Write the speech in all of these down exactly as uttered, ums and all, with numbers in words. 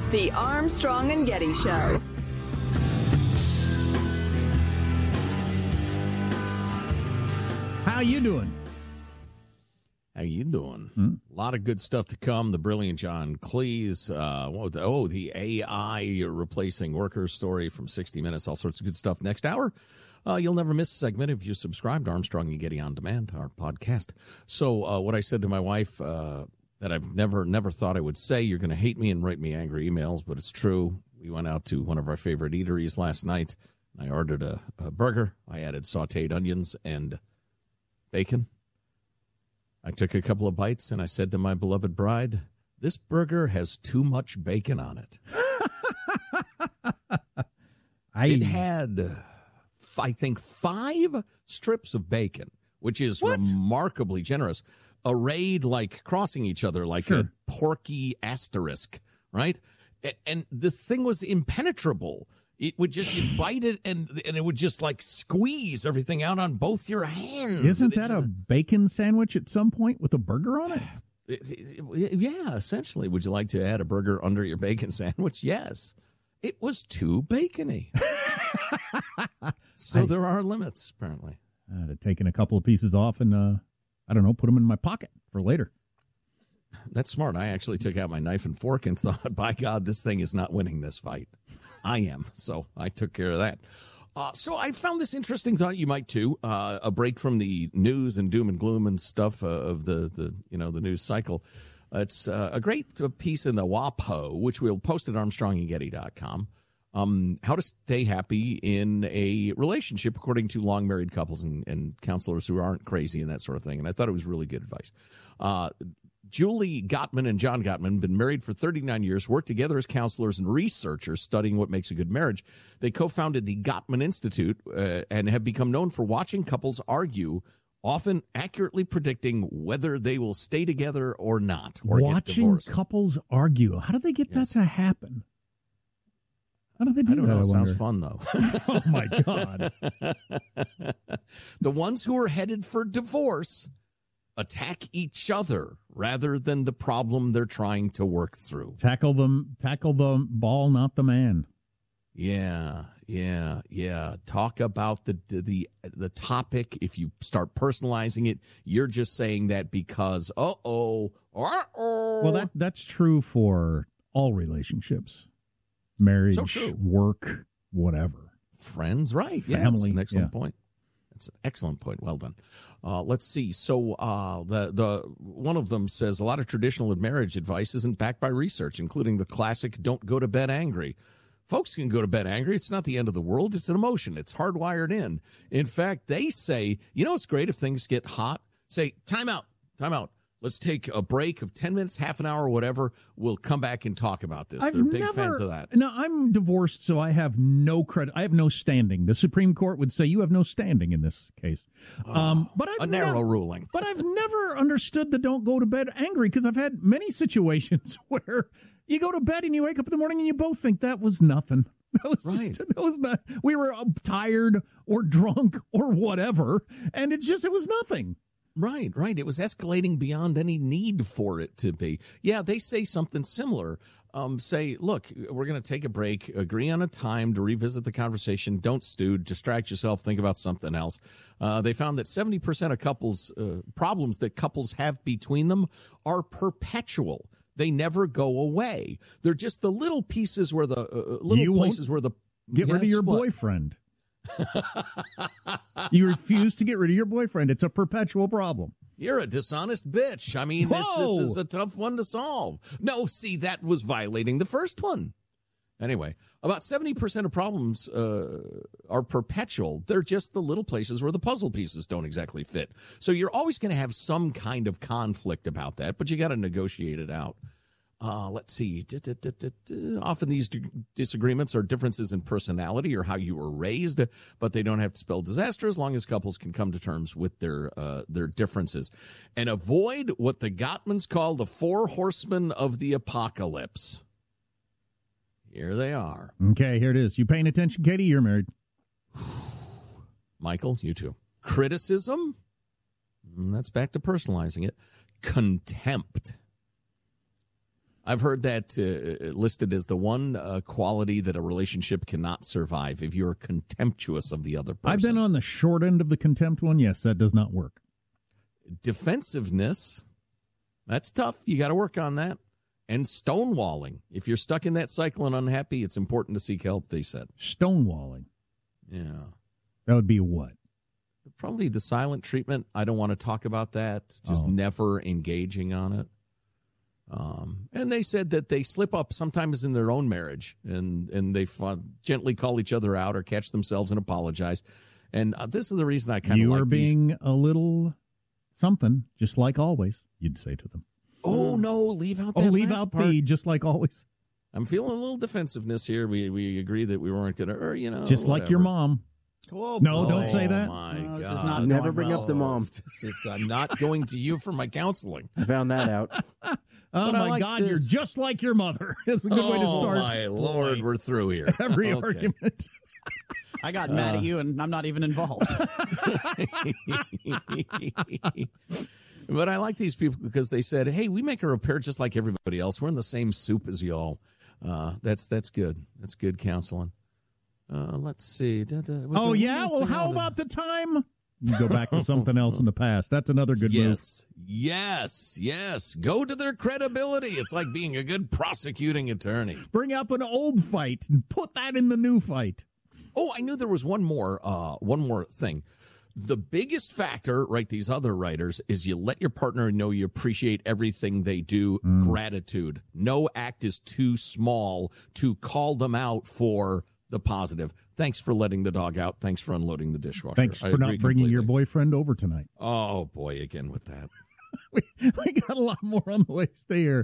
The Armstrong and Getty Show. How you doing? How you doing? Hmm? A lot of good stuff to come. The brilliant John Cleese. Uh, what, oh, the A I replacing workers story from sixty minutes. All sorts of good stuff next hour. Uh, you'll never miss a segment if you subscribe to Armstrong and Getty On Demand, our podcast. So uh, what I said to my wife uh, that I've never, never thought I would say, you're going to hate me and write me angry emails, but it's true. We went out to one of our favorite eateries last night. I ordered a, a burger. I added sauteed onions and bacon. I took a couple of bites, and I said to my beloved bride, this burger has too much bacon on it. I... It had, I think, five strips of bacon, which is What? remarkably generous, arrayed like crossing each other like Sure. a porky asterisk, right? A- And the thing was impenetrable. It would just, you bite it, and and it would just, like, squeeze everything out on both your hands. Isn't And it that a just- bacon sandwich at some point with a burger on it? Yeah, essentially. Would you like to add a burger under your bacon sandwich? Yes. It was too bacony. so I- there are limits, apparently. I'd have taken a couple of pieces off and, uh, I don't know, put them in my pocket for later. That's smart. I actually took out my knife and fork and thought, by God, this thing is not winning this fight. I am. So I took care of that. Uh, so I found this interesting. Thought you might too. Uh, a break from the news and doom and gloom and stuff uh, of the, the you know the news cycle. Uh, it's uh, a great piece in the WAPO, which we'll post at armstrong and getty dot com. Um, how to stay happy in a relationship according to long married couples and, and counselors who aren't crazy and that sort of thing. And I thought it was really good advice. Uh, Julie Gottman and John Gottman have been married for thirty-nine years, worked together as counselors and researchers studying what makes a good marriage. They co-founded the Gottman Institute uh, and have become known for watching couples argue, often accurately predicting whether they will stay together or not, or get Watching divorced. couples argue. How do they get Yes. that to happen? How do they do I don't that? know. I Sounds wonder? fun, though. Oh, my God. The ones who are headed for divorce attack each other rather than the problem they're trying to work through. Tackle them, tackle the ball, not the man. Yeah, yeah, yeah. Talk about the the the topic. If you start personalizing it, you're just saying that because uh oh, uh oh. Well, that that's true for all relationships, marriage, So true. work, whatever. Friends, right? Yeah, Family, that's an excellent yeah. point. That's an excellent point. Well done. Uh, let's see. So uh, the the one of them says a lot of traditional marriage advice isn't backed by research, including the classic "don't go to bed angry." Folks can go to bed angry. It's not the end of the world. It's an emotion. It's hardwired in. In fact, they say, you know, it's great if things get hot. Say, time out, time out. Let's take a break of ten minutes, half an hour, whatever. We'll come back and talk about this. I've They're big never- fans of that. No, I'm divorced, so I have no credit. I have no standing. The Supreme Court would say you have no standing in this case. Um, but I've A narrow never, ruling. But I've never understood the don't go to bed angry, because I've had many situations where you go to bed and you wake up in the morning and you both think that was nothing. That was Right. just, that was not. We were uh, tired or drunk or whatever, and it's just it was nothing. Right, right. It was escalating beyond any need for it to be. Yeah, they say something similar. Um, say, look, we're going to take a break, agree on a time to revisit the conversation. Don't stew, distract yourself, think about something else. Uh, they found that seventy percent of couples, uh, problems that couples have between them are perpetual. They never go away. They're just the little pieces where the, uh, little You won't places where the. Get rid of Yes, your what? boyfriend. You refuse to get rid of your boyfriend. It's a perpetual problem. You're a dishonest bitch. I mean, it's, Whoa. this is a tough one to solve. No, see, that was violating the first one. Anyway, about seventy percent of problems uh, are perpetual. They're just the little places where the puzzle pieces don't exactly fit. So you're always going to have some kind of conflict about that, but you got to negotiate it out. Uh, let's see. Da, da, da, da, da. Often these d- disagreements are differences in personality or how you were raised, but they don't have to spell disaster as long as couples can come to terms with their uh, their differences and avoid what the Gottmans call the four horsemen of the apocalypse. Here they are. Okay, here it is. You paying attention, Katie? You're married. Michael, you too. Criticism. Mm, That's back to personalizing it. Contempt. I've heard that uh, listed as the one uh, quality that a relationship cannot survive if you're contemptuous of the other person. I've been on the short end of the contempt one. Yes, that does not work. Defensiveness, that's tough. You got to work on that. And stonewalling. If you're stuck in that cycle and unhappy, it's important to seek help, they said. Stonewalling. Yeah. That would be what? Probably the silent treatment. I don't want to talk about that. Just Oh. never engaging on it. Um, and they said that they slip up sometimes in their own marriage, and, and they f- gently call each other out or catch themselves and apologize. And uh, this is the reason I kind of You like are these. being a little something, just like always, you'd say to them. Oh, no, leave out Oh, that leave last out part. the just like always. I'm feeling a little defensiveness here. We we agree that we weren't going to, or, you know. Just like your whatever. mom. Whoa, No, boy. don't say that. Oh, my No, this is God. not Never going bring well. up the mom. This is- I'm not going to you for my counseling. I found that out. Oh, But I my like God, this. you're just like your mother. It's a good way to Oh, start my Lord, we're through here. every Okay. argument. I got mad Uh. at you, and I'm not even involved. But I like these people because they said, hey, we make a repair just like everybody else. We're in the same soup as y'all. Uh, that's that's good. That's good counseling. Uh, let's see. Da, da, was Oh, there yeah? one more Well, thing how on about the time? You go back to something else in the past. That's another good move. Yes, yes, yes. Go to their credibility. It's like being a good prosecuting attorney. Bring up an old fight and put that in the new fight. Oh, I knew there was one more, uh, one more thing. The biggest factor, right, these other writers, is you let your partner know you appreciate everything they do. Mm. Gratitude. No act is too small to call them out for the positive. Thanks for letting the dog out. Thanks for unloading the dishwasher. Thanks I for not agree bringing your completely. boyfriend over tonight. Oh, boy, again with that. We, we got a lot more on the way. Stay here.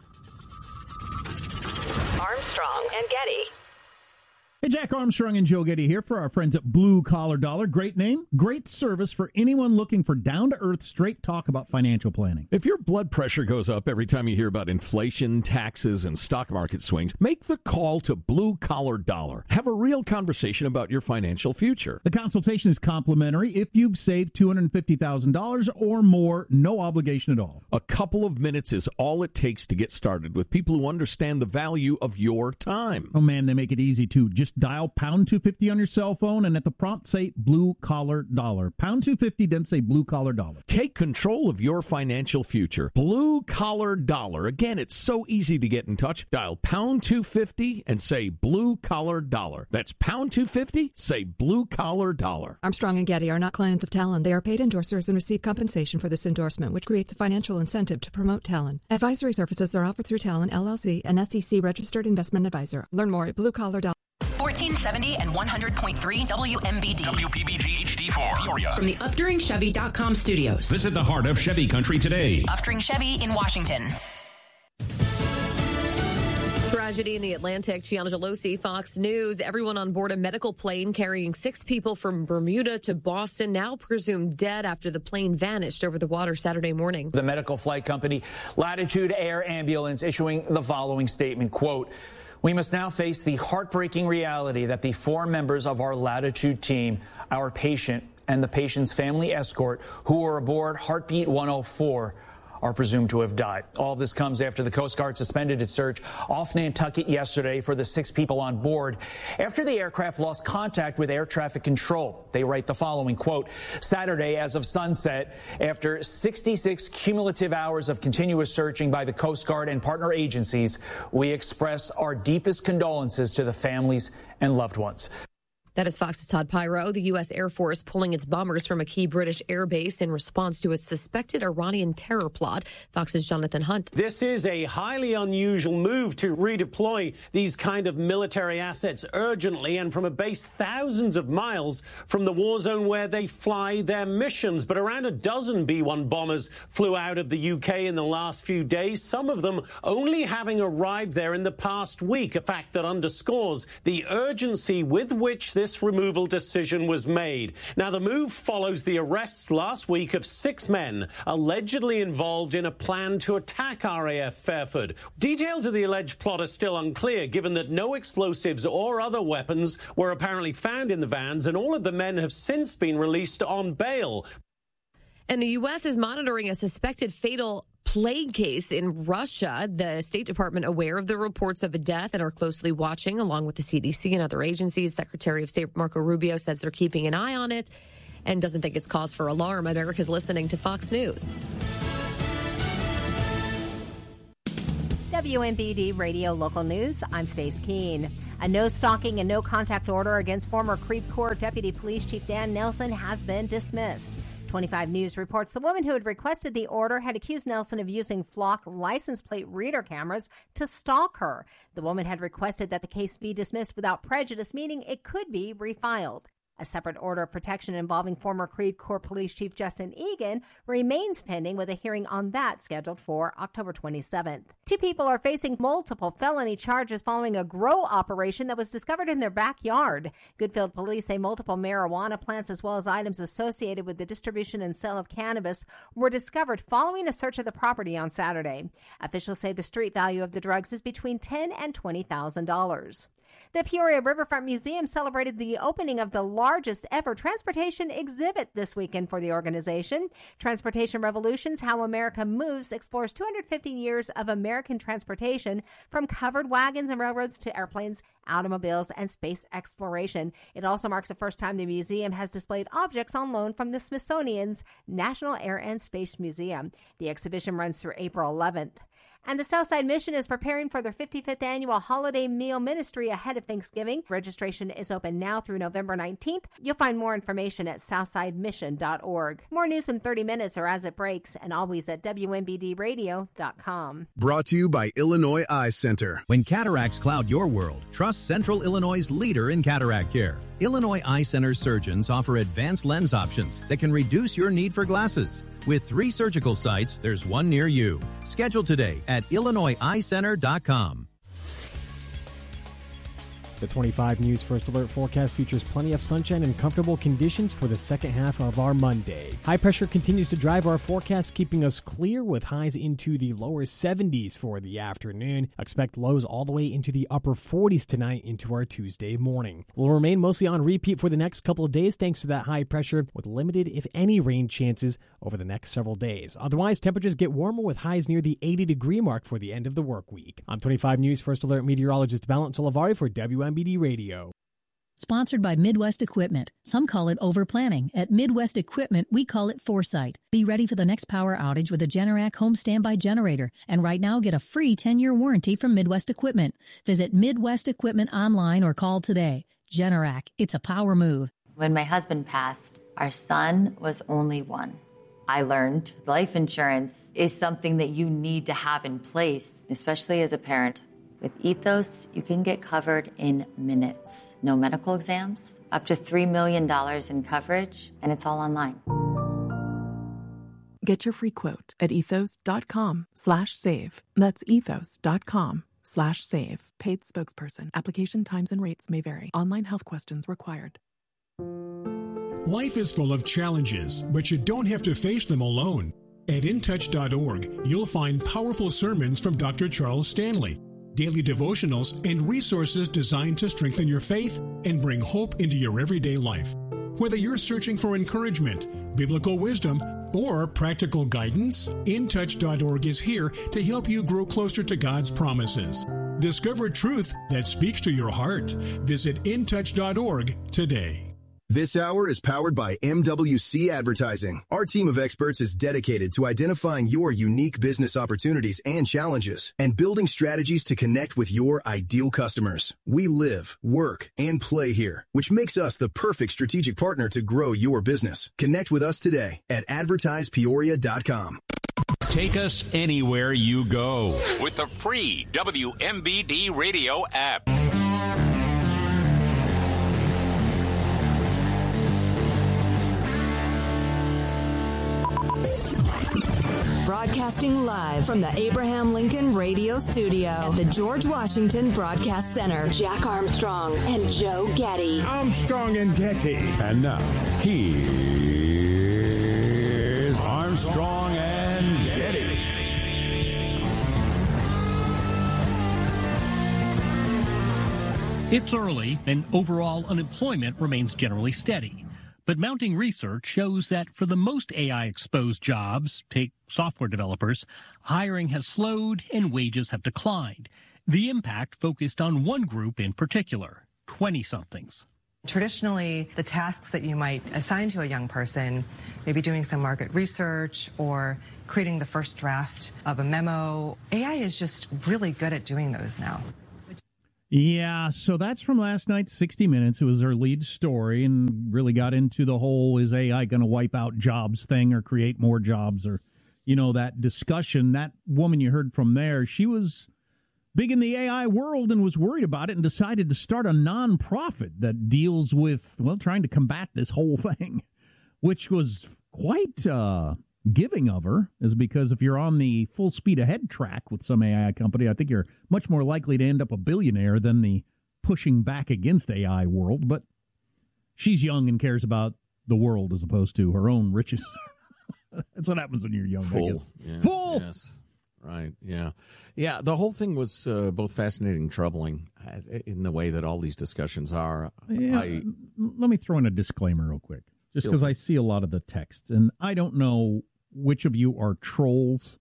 Armstrong and Getty. Hey, Jack Armstrong and Joe Getty here for our friends at Blue Collar Dollar. Great name, great service for anyone looking for down-to-earth, straight talk about financial planning. If your blood pressure goes up every time you hear about inflation, taxes, and stock market swings, make the call to Blue Collar Dollar. Have a real conversation about your financial future. The consultation is complimentary. If you've saved two hundred fifty thousand dollars or more, no obligation at all. A couple of minutes is all it takes to get started with people who understand the value of your time. Oh, man, they make it easy, too. Just dial pound two fifty on your cell phone, and at the prompt, say Blue Collar Dollar. Pound two fifty, then say Blue Collar Dollar. Take control of your financial future. Blue Collar Dollar. Again, it's so easy to get in touch. Dial pound two fifty and say Blue Collar Dollar. That's pound two fifty, say Blue Collar Dollar. Armstrong and Getty are not clients of Talon. They are paid endorsers and receive compensation for this endorsement, which creates a financial incentive to promote Talon. Advisory services are offered through Talon, L L C, an S E C-registered investment advisor. Learn more at Blue Collar Dollar. fourteen seventy and one hundred point three W M B D. W P B G H D four, Peoria. From the Uftering Chevy dot com studios. Visit the heart of Chevy country today. Uftering Chevy in Washington. Tragedy in the Atlantic. Gianna Gelosi, Fox News. Everyone on board a medical plane carrying six people from Bermuda to Boston now presumed dead after the plane vanished over the water Saturday morning. The medical flight company Latitude Air Ambulance issuing the following statement, quote, "We must now face the heartbreaking reality that the four members of our Latitude team, our patient and the patient's family escort who were aboard Heartbeat one oh four are presumed to have died." All of this comes after the Coast Guard suspended its search off Nantucket yesterday for the six people on board after the aircraft lost contact with air traffic control. They write the following, quote, "Saturday as of sunset, after sixty-six cumulative hours of continuous searching by the Coast Guard and partner agencies, we express our deepest condolences to the families and loved ones." That is Fox's Todd Pyro. The U S Air Force pulling its bombers from a key British air base in response to a suspected Iranian terror plot. Fox's Jonathan Hunt. This is a highly unusual move to redeploy these kind of military assets urgently and from a base thousands of miles from the war zone where they fly their missions. But around a dozen B one bombers flew out of the U K in the last few days, some of them only having arrived there in the past week, a fact that underscores the urgency with which this removal decision was made. Now, the move follows the arrest last week of six men allegedly involved in a plan to attack R A F Fairford. Details of the alleged plot are still unclear, given that no explosives or other weapons were apparently found in the vans, and all of the men have since been released on bail. And the U S is monitoring a suspected fatal plague case in Russia. The State Department aware of the reports of a death and are closely watching, along with the C D C and other agencies. Secretary of State Marco Rubio says they're keeping an eye on it and doesn't think it's cause for alarm. America's listening to Fox News. W M B D Radio Local News, I'm Stace Keene. A no-stalking and no-contact order against former Creve Coeur Deputy Police Chief Dan Nelson has been dismissed. twenty-five News reports the woman who had requested the order had accused Nelson of using Flock license plate reader cameras to stalk her. The woman had requested that the case be dismissed without prejudice, meaning it could be refiled. A separate order of protection involving former Creve Coeur Police Chief Justin Egan remains pending, with a hearing on that scheduled for October twenty-seventh. Two people are facing multiple felony charges following a grow operation that was discovered in their backyard. Goodfield police say multiple marijuana plants as well as items associated with the distribution and sale of cannabis were discovered following a search of the property on Saturday. Officials say the street value of the drugs is between ten thousand dollars and twenty thousand dollars. The Peoria Riverfront Museum celebrated the opening of the largest ever transportation exhibit this weekend for the organization. Transportation Revolutions, How America Moves, explores two hundred fifty years of American transportation, from covered wagons and railroads to airplanes, automobiles, and space exploration. It also marks the first time the museum has displayed objects on loan from the Smithsonian's National Air and Space Museum. The exhibition runs through April eleventh. And the Southside Mission is preparing for their fifty-fifth annual holiday meal ministry ahead of Thanksgiving. Registration is open now through November nineteenth. You'll find more information at southside mission dot org. More news in thirty minutes or as it breaks, and always at W M B D radio dot com. Brought to you by Illinois Eye Center. When cataracts cloud your world, trust Central Illinois' leader in cataract care. Illinois Eye Center surgeons offer advanced lens options that can reduce your need for glasses. With three surgical sites, there's one near you. Schedule today at illinois eye center dot com. The twenty-five News First Alert forecast features plenty of sunshine and comfortable conditions for the second half of our Monday. High pressure continues to drive our forecast, keeping us clear with highs into the lower seventies for the afternoon. Expect lows all the way into the upper forties tonight into our Tuesday morning. We'll remain mostly on repeat for the next couple of days thanks to that high pressure, with limited, if any, rain chances over the next several days. Otherwise, temperatures get warmer with highs near the eighty degree mark for the end of the work week. I'm twenty-five News First Alert meteorologist Valent Solivari for W M B D Radio. Sponsored by Midwest Equipment. Some call it overplanning. At Midwest Equipment, we call it foresight. Be ready for the next power outage with a Generac home standby generator. And right now, get a free ten-year warranty from Midwest Equipment. Visit Midwest Equipment online or call today. Generac, it's a power move. When my husband passed, our son was only one. I learned life insurance is something that you need to have in place, especially as a parent. With Ethos, you can get covered in minutes. No medical exams, up to three million dollars in coverage, and it's all online. Get your free quote at ethos.com slash save. That's ethos.com slash save. Paid spokesperson. Application times and rates may vary. Online health questions required. Life is full of challenges, but you don't have to face them alone. At in touch dot org, you'll find powerful sermons from Doctor Charles Stanley, daily devotionals, and resources designed to strengthen your faith and bring hope into your everyday life. Whether you're searching for encouragement, biblical wisdom, or practical guidance, in touch dot org is here to help you grow closer to God's promises. Discover truth that speaks to your heart. Visit in touch dot org today. This hour is powered by M W C Advertising. Our team of experts is dedicated to identifying your unique business opportunities and challenges and building strategies to connect with your ideal customers. We live, work, and play here, which makes us the perfect strategic partner to grow your business. Connect with us today at advertise peoria dot com. Take us anywhere you go with the free W M B D radio app. Broadcasting live from the Abraham Lincoln Radio Studio at the George Washington Broadcast Center. Jack Armstrong and Joe Getty. Armstrong and Getty. And now, here's Armstrong and Getty. It's early, and overall unemployment remains generally steady. But mounting research shows that for the most A I-exposed jobs, take software developers, hiring has slowed and wages have declined. The impact focused on one group in particular, twenty-somethings. Traditionally, the tasks that you might assign to a young person, maybe doing some market research or creating the first draft of a memo, A I is just really good at doing those now. Yeah, so that's from last night's sixty minutes. It was their lead story and really got into the whole, is A I going to wipe out jobs thing or create more jobs, or, you know, that discussion. That woman you heard from there, she was big in the A I world and was worried about it and decided to start a nonprofit that deals with, well, trying to combat this whole thing, which was quite uh, giving of her, is because if you're on the full speed ahead track with some A I company, I think you're much more likely to end up a billionaire than the pushing back against A I world. But she's young and cares about the world as opposed to her own riches. That's what happens when you're young. Full. I guess. Yes, Full. Yes. Right. Yeah. Yeah. The whole thing was uh, both fascinating and troubling uh, in the way that all these discussions are. Yeah, I, let me throw in a disclaimer real quick, just because I see a lot of the texts, and I don't know which of you are trolls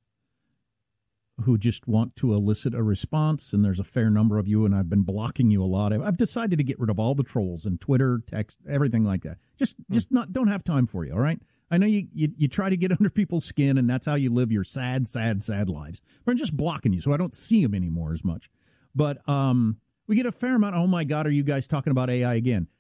who just want to elicit a response, and there's a fair number of you, and I've been blocking you a lot. I've decided to get rid of all the trolls and Twitter, text, everything like that. Just, hmm. just not don't have time for you. All right. I know you, you you try to get under people's skin, and that's how you live your sad, sad, sad lives. But I'm just blocking you, so I don't see them anymore as much. But um, we get a fair amount of, oh, my God, are you guys talking about A I again?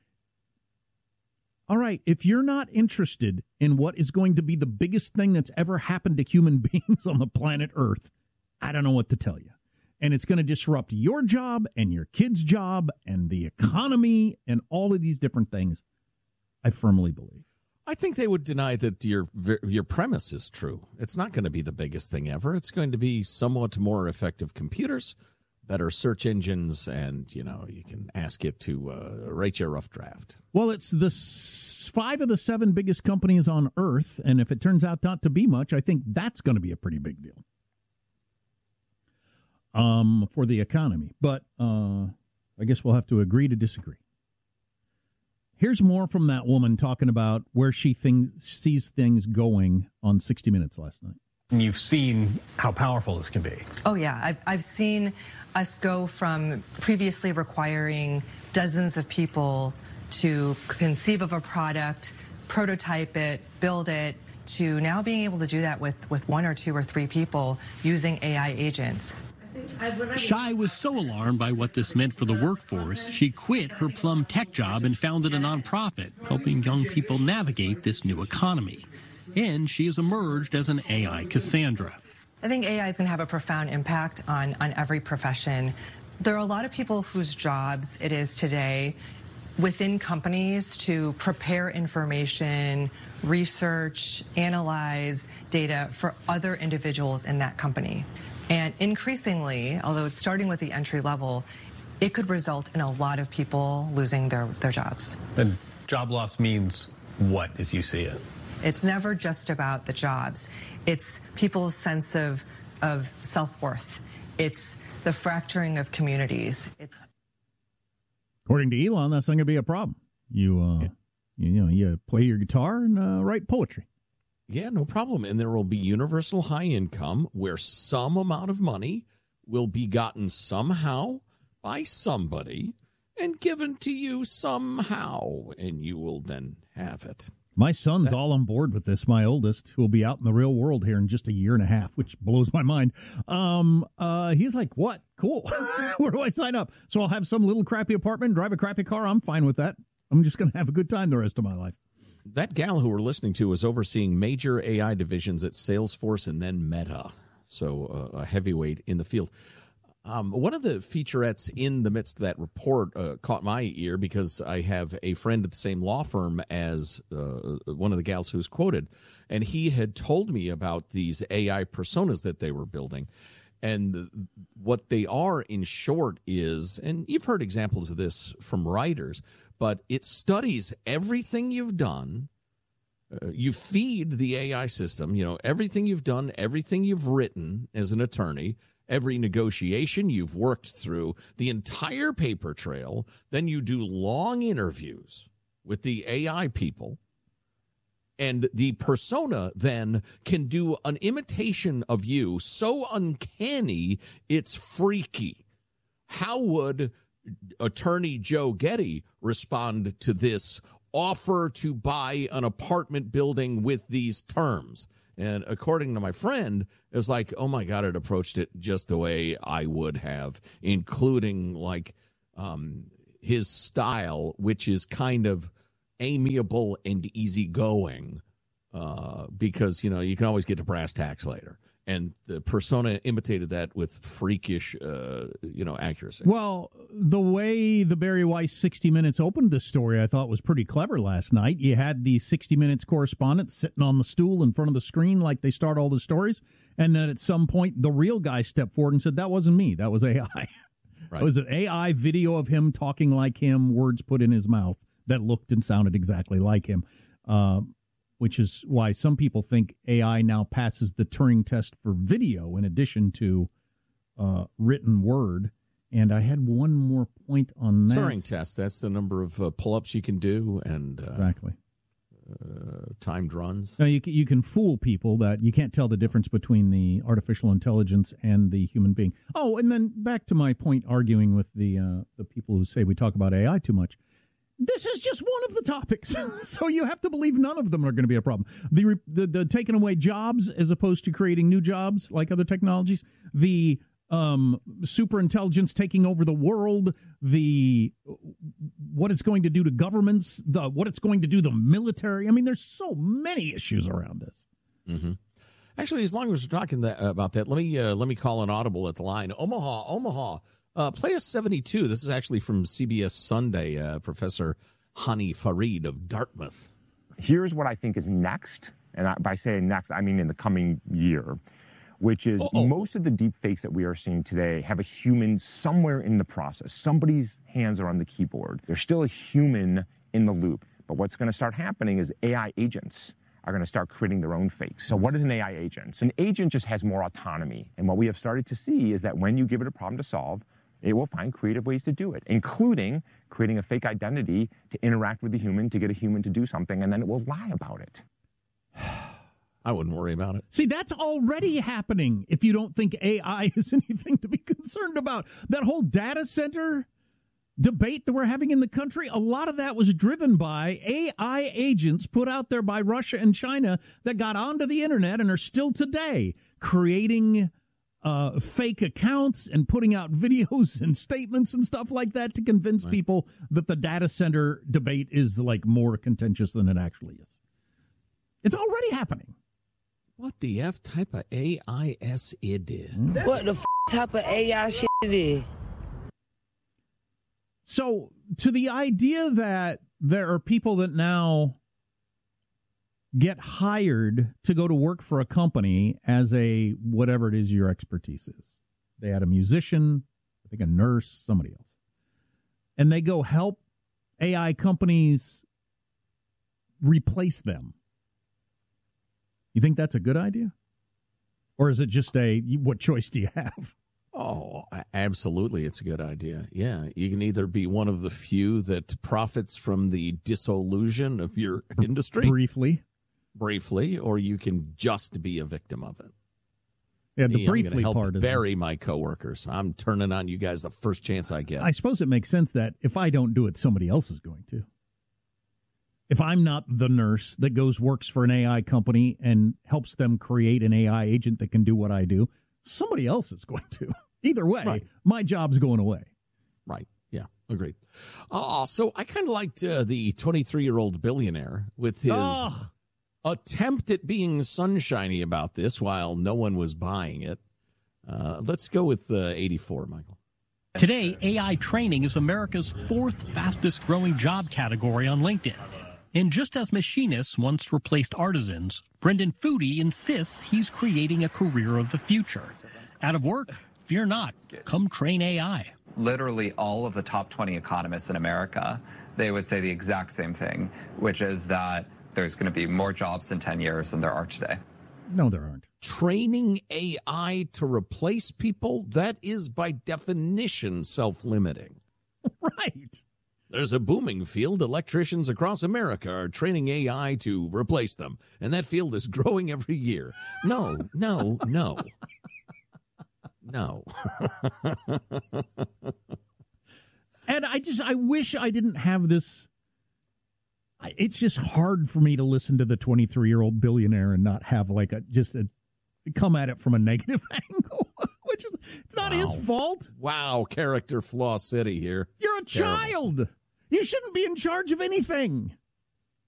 All right, if you're not interested in what is going to be the biggest thing that's ever happened to human beings on the planet Earth, I don't know what to tell you. And it's going to disrupt your job and your kid's job and the economy and all of these different things, I firmly believe. I think they would deny that your your premise is true. It's not going to be the biggest thing ever. It's going to be somewhat more effective computers, better search engines, and, you know, you can ask it to uh, write you a rough draft. Well, it's the s- five of the seven biggest companies on Earth, and if it turns out not to be much, I think that's going to be a pretty big deal um, for the economy. But uh, I guess we'll have to agree to disagree. Here's more from that woman talking about where she think, sees things going on sixty minutes last night. And you've seen how powerful this can be. Oh, yeah. I've, I've seen us go from previously requiring dozens of people to conceive of a product, prototype it, build it, to now being able to do that with, with one or two or three people using A I agents. Shai was so alarmed by what this meant for the workforce, she quit her Plum Tech job and founded a nonprofit helping young people navigate this new economy. And she has emerged as an A I Cassandra. I think A I is going to have a profound impact on, on every profession. There are a lot of people whose jobs it is today within companies to prepare information, research, analyze data for other individuals in that company. And increasingly, although it's starting with the entry level, it could result in a lot of people losing their, their jobs. And job loss means what, as you see it? It's never just about the jobs. It's people's sense of, of self-worth. It's the fracturing of communities. It's According to Elon, that's not going to be a problem. You, uh, yeah. you, you know, you play your guitar and uh, write poetry. Yeah, no problem. And there will be universal high income where some amount of money will be gotten somehow by somebody and given to you somehow, and you will then have it. My son's all on board with this. My oldest, who will be out in the real world here in just a year and a half, which blows my mind. Um, uh, he's like, what? Cool. Where do I sign up? So I'll have some little crappy apartment, drive a crappy car. I'm fine with that. I'm just going to have a good time the rest of my life. That gal who we're listening to is overseeing major A I divisions at Salesforce and then Meta, so uh, a heavyweight in the field. Um, one of the featurettes in the midst of that report uh, caught my ear because I have a friend at the same law firm as uh, one of the gals who's quoted, and he had told me about these A I personas that they were building. And what they are, in short, is, and you've heard examples of this from writers, but it studies everything you've done. Uh, you feed the A I system, you know, everything you've done, everything you've written as an attorney, every negotiation you've worked through, the entire paper trail. Then you do long interviews with the A I people, And the persona then can do an imitation of you so uncanny, it's freaky. How would Attorney Joe Getty respond to this offer to buy an apartment building with these terms? And according to my friend, it was like, oh, my God, it approached it just the way I would have, including like um, his style, which is kind of amiable and easygoing uh, because, you know, you can always get to brass tacks later. And the persona imitated that with freakish, uh, you know, accuracy. Well, the way the Barry Weiss sixty Minutes opened this story, I thought was pretty clever last night. You had the sixty Minutes correspondent sitting on the stool in front of the screen like they start all the stories. And then at some point, the real guy stepped forward and said, that wasn't me. That was A I. Right. It was an A I video of him talking like him, words put in his mouth that looked and sounded exactly like him. Uh, which is why some people think A I now passes the Turing test for video in addition to uh, written word. And I had one more point on that. Turing test, that's the number of uh, pull-ups you can do and uh, exactly uh, timed runs. Now, you, you can fool people that you can't tell the difference between the artificial intelligence and the human being. Oh, and then back to my point arguing with the uh, the people who say we talk about A I too much. This is just one of the topics, so you have to believe none of them are going to be a problem. The, the the taking away jobs as opposed to creating new jobs like other technologies, the um, super intelligence taking over the world, the what it's going to do to governments, the what it's going to do to the military. I mean, there's so many issues around this. Mm-hmm. Actually, as long as we're talking that, about that, let me uh, let me call an audible at the line. Omaha, Omaha. Uh, play a seventy-two. This is actually from C B S Sunday, uh, Professor Hani Farid of Dartmouth. Here's what I think is next, and I, by saying next, I mean in the coming year, which is Uh-oh. most of the deep fakes that we are seeing today have a human somewhere in the process. Somebody's hands are on the keyboard. There's still a human in the loop. But what's going to start happening is A I agents are going to start creating their own fakes. So what is an A I agent? So an agent just has more autonomy. And what we have started to see is that when you give it a problem to solve, it will find creative ways to do it, including creating a fake identity to interact with the human, to get a human to do something, and then it will lie about it. I wouldn't worry about it. See, that's already happening if you don't think A I is anything to be concerned about. That whole data center debate that we're having in the country, a lot of that was driven by A I agents put out there by Russia and China that got onto the internet and are still today creating Uh, fake accounts and putting out videos and statements and stuff like that to convince right. people that the data center debate is like more contentious than it actually is. It's already happening. What the F type of A I S it is? What the f- type of A I shit it is? So to the idea that there are people that now get hired to go to work for a company as a whatever it is your expertise is. They had a musician, I think a nurse, somebody else. And they go help A I companies replace them. You think that's a good idea? Or is it just a, what choice do you have? Oh, absolutely. It's a good idea. Yeah. You can either be one of the few that profits from the disillusion of your industry. Briefly. Briefly, or you can just be a victim of it. Yeah, the Me, briefly I'm help part is bury my coworkers. I'm turning on you guys the first chance I get. I suppose it makes sense that if I don't do it, somebody else is going to. If I'm not the nurse that goes works for an A I company and helps them create an A I agent that can do what I do, somebody else is going to. Either way, right. My job's going away. Right. Yeah. Agreed. Uh, so I kind of liked uh, the twenty-three-year-old billionaire with his oh. attempt at being sunshiny about this while no one was buying it. Uh, let's go with uh, eighty-four, Michael. Today, A I training is America's fourth fastest growing job category on LinkedIn. And just as machinists once replaced artisans, Brendan Foodie insists he's creating a career of the future. Out of work? Fear not. Come train A I. Literally all of the top twenty economists in America, they would say the exact same thing, which is that there's going to be more jobs in ten years than there are today. No, there aren't. Training A I to replace people, that is by definition self-limiting. Right. There's a booming field. Electricians across America are training A I to replace them, and that field is growing every year. No, no, no. No. And I just, I wish I didn't have this. It's just hard for me to listen to the twenty-three-year-old billionaire and not have like a, just a, come at it from a negative angle, which is, it's not wow. his fault. Wow, character flaw city here. You're a Terrible. child. You shouldn't be in charge of anything.